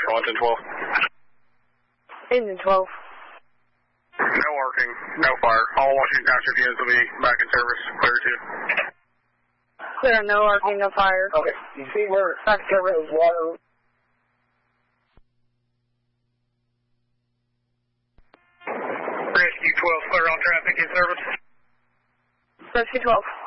Central, engine 12. Engine 12. No working, no fire. All Washington Township units will be back in service. Clear to. Clear, no arcing, no fire. Okay, you see where back service water... Rescue 12, clear on traffic in service. Rescue 12.